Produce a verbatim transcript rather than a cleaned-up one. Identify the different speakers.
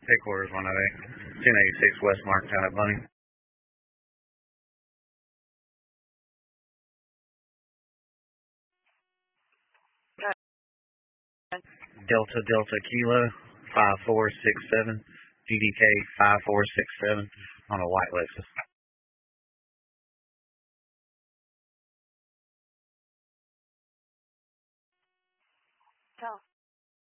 Speaker 1: Headquarters one oh eight. ten eighty-six West Marktown at Bunny. Delta Delta Kilo five four six seven. D D K five four six seven on a white Lexus.
Speaker 2: Tell.